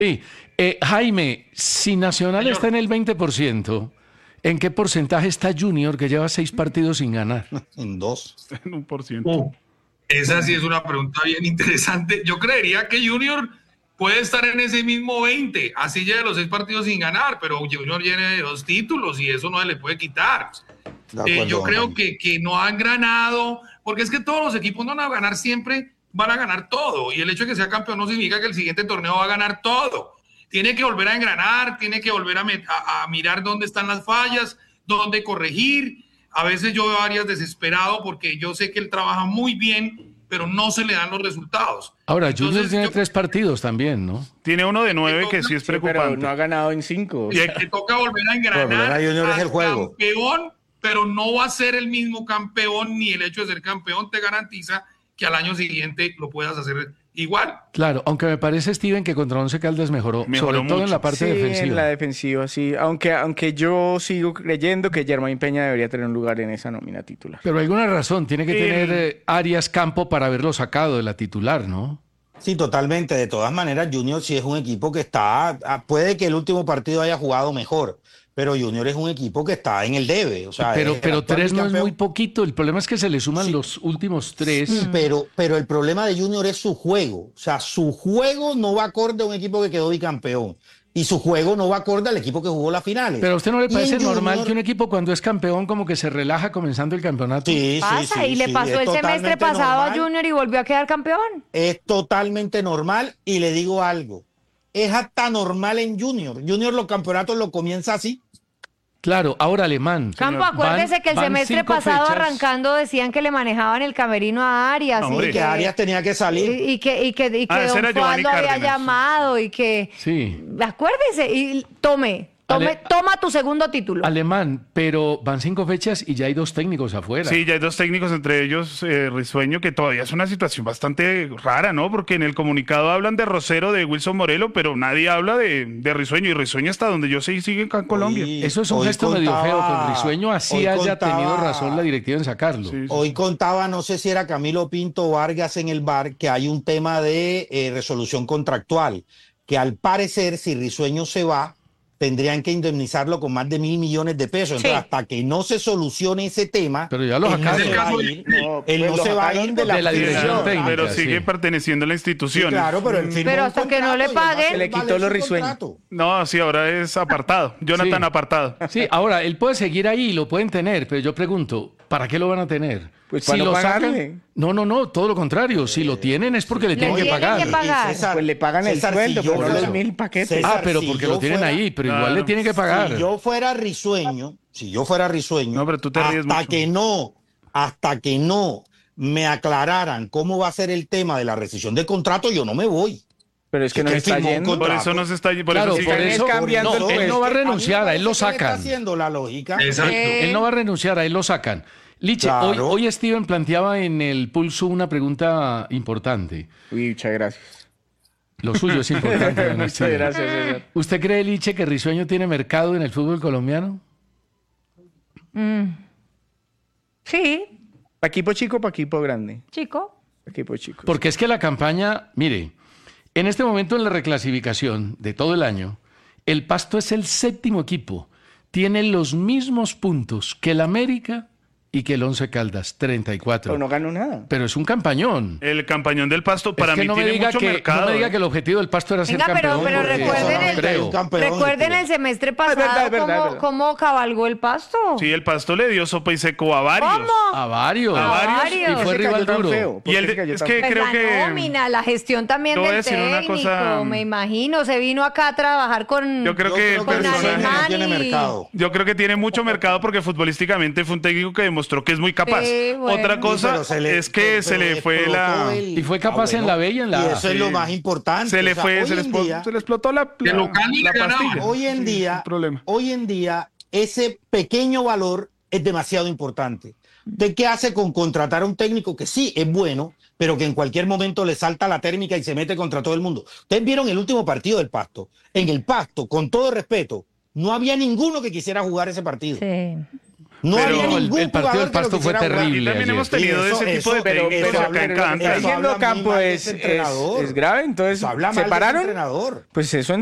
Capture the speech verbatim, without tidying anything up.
Sí. Eh, Jaime, si Nacional Señor. está en el veinte por ciento, ¿en qué porcentaje está Junior, que lleva seis partidos sin ganar? En dos. En un por ciento. Uh, esa sí es una pregunta bien interesante. Yo creería que Junior puede estar en ese mismo veinte, así lleve los seis partidos sin ganar, pero Junior tiene dos títulos y eso no se le puede quitar. De Eh, acuerdo, yo don creo Jaime. que, que no han ganado, porque es que todos los equipos no van a ganar siempre, van a ganar todo. Y el hecho de que sea campeón no significa que el siguiente torneo va a ganar todo. Tiene que volver a engranar, tiene que volver a, met- a, a mirar dónde están las fallas, dónde corregir. A veces yo veo a Arias desesperado porque yo sé que él trabaja muy bien, pero no se le dan los resultados. Ahora, Entonces, Junior tiene yo- tres partidos también, ¿no? Tiene uno de nueve que sí es Sí, pero preocupante. no ha ganado en cinco. Y hay- Le toca volver a El problema engranar de Junior es el al juego. campeón, pero no va a ser el mismo campeón, ni el hecho de ser campeón te garantiza que al año siguiente lo puedas hacer igual. Claro, aunque me parece, Steven, que contra Once Caldas mejoró, Mejoró sobre todo en mucho. la parte Sí, defensiva. en la defensiva, sí. Aunque, aunque yo sigo creyendo que Germain Peña debería tener un lugar en esa nómina titular. Pero alguna razón, tiene que Sí. tener eh, Arias campo para haberlo sacado de la titular, ¿no? Sí, totalmente. De todas maneras, Junior sí es un equipo que está, ah, puede que el último partido haya jugado mejor, pero Junior es un equipo que está en el debe. O sea, Pero, es el pero actual tres no es bicampeón. muy poquito. El problema es que se le suman Sí. los últimos tres. Sí, pero, pero el problema de Junior es su juego. O sea, su juego no va acorde a un equipo que quedó bicampeón. Y su juego no va acorde al equipo que jugó las finales. Pero a usted no le Y en parece Junior- normal que un equipo cuando es campeón como que se relaja comenzando el campeonato. Sí, sí, Pasa, sí, y le sí, pasó es el semestre totalmente pasado a normal. Junior y volvió a quedar campeón. Es totalmente normal y le digo algo. Es hasta normal en Junior. Junior los campeonatos lo comienza así. Claro, ahora Alemán. Campo, Van- acuérdese que el van semestre cinco pasado fechas. arrancando decían que le manejaban el camerino a Arias. No, y hombre. Y que Arias tenía que salir. Y, y que, y que, y que Ah, ese Don era Juan Giovanni lo había Cárdenas. llamado y que... Sí. Acuérdese y tome, tome Ale- toma tu segundo título. Alemán, pero van cinco fechas y ya hay dos técnicos afuera. Sí, ya hay dos técnicos, entre ellos eh, Risueño, que todavía es una situación bastante rara, ¿no? Porque en el comunicado hablan de Rosero, de Wilson Morelo, pero nadie habla de, de Risueño. Y Risueño hasta donde yo sé sigue acá en Colombia. Hoy- Eso es un hoy gesto medio contaba- feo con Risueño, así hoy haya contaba- tenido razón la directiva en sacarlo. Sí, sí. Hoy contaba, no sé si era Camilo Pinto Vargas en el bar, que hay un tema de eh, resolución contractual, que al parecer, si Risueño se va, tendrían que indemnizarlo con más de mil millones de pesos. Entonces, Sí. hasta que no se solucione ese tema, Pero ya lo él no sacaron. se va a Es el ir, caso él pues no lo se va a sacaron ir de la, de la dirección Pero- técnica, pero sí. sigue perteneciendo a la institución. Sí, claro, pero él firmó Pero un hasta que no le contrato y él va a paguen- hacer Le quitó valer los su risueños. contrato. No, sí, ahora es apartado. Jonathan Sí. apartado. Sí, ahora, él puede seguir ahí y lo pueden tener, pero yo pregunto, ¿para qué lo van a tener? Pues para no lo pagarle. No, no, no, todo lo contrario. Si lo tienen es porque le tienen que tienen pagar. que pagar. Y Pues le pagan el César, sueldo, si yo pero no fuera- los mil paquetes. César, Ah, pero si porque yo lo tienen fuera- ahí, pero igual Claro. le tienen que pagar. Si yo fuera risueño, si yo fuera risueño, No, pero tú te ríes hasta mucho. que no, hasta que no me aclararan cómo va a ser el tema de la rescisión del contrato, yo no me voy. Pero es que no que se está firmó un yendo. Por contrato. eso no se está... Por Claro, eso por sigue- eso cambiando no, el él no va a es que a mí me renunciar, a él lo parece que le está sacan. haciendo la lógica. Exacto. Eh, Él no va a renunciar, a él lo sacan. Liche, Claro. hoy, hoy Steven planteaba en el pulso una pregunta importante. Uy, muchas gracias. Lo suyo es importante. don Muchas Steven. gracias, César. ¿Usted cree, Liche, que Risueño tiene mercado en el fútbol colombiano? Sí, ¿Pa' equipo chico o pa' equipo grande? chico. Pa' equipo chico. Porque es que la campaña, mire, en este momento en la reclasificación de todo el año, el Pasto es el séptimo equipo. Tiene los mismos puntos que el América y que el Once Caldas, treinta y cuatro. Pero no ganó nada. Pero es un campañón. El campañón del Pasto para es que mí no me tiene diga mucho que, mercado. no me diga ¿eh? que el objetivo del Pasto era ser Venga, pero, campeón. pero porque recuerden, no el, creo. un campeón, recuerden título. el semestre pasado verdad, es verdad, cómo, es verdad. cómo cabalgó el Pasto. Sí, el Pasto le dio sopa y seco a varios. ¿Cómo? A varios. A varios. varios. Y fue ¿Por qué se rival cayó tan duro. feo? ¿Por Y qué el se de- cayó es tan que feo? Pues creo la que- nómina, la gestión también Te voy a del decir una técnico, cosa- me imagino. Se vino acá a trabajar con... Yo creo Yo que creo el que el Con personaje personaje... no tiene Alemán y- mercado. Yo creo que tiene mucho mercado porque futbolísticamente fue un técnico que demostró que es muy capaz. Sí, bueno. Otra Sí, cosa pero se le- es que pero se le fue explotó la... el- Y fue capaz en la B y en la Y A. eso es Sí. lo más importante. Se le O sea, fue, hoy se le, en explotó, día- se le explotó la, De la, local ni la le ganaba. pastilla. Hoy en Sí, día, sin problema. hoy en día, ese pequeño valor es demasiado importante. ¿De qué hace con contratar a un técnico que sí es bueno, pero que en cualquier momento le salta la térmica y se mete contra todo el mundo? Ustedes vieron el último partido del Pasto. En el Pasto, con todo respeto, no había ninguno que quisiera jugar ese partido. Sí. No Pero había el- ningún el partido jugador del Pasto que lo fue quisiera jugar. terrible. Y también ayer. hemos tenido Eso- ese tipo de eso- Pero, técnicos pero, eso que habla- acá pero lo que encantan. está Eso haciendo habla muy Campo mal de es, ese es, entrenador. es grave, entonces Eso habla mal de ese se pararon. entrenador. Pues eso